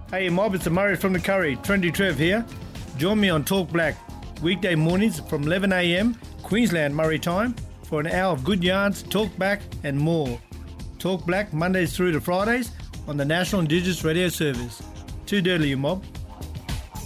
Hey mob, it's Murray from the Curry. Trendy Trev here. Join me on Talk Black, weekday mornings from 11 a.m, Queensland Murray time, for an hour of good yarns, talk back and more. Talk Black Mondays through to Fridays on the National Indigenous Radio Service. Too dirty, you mob.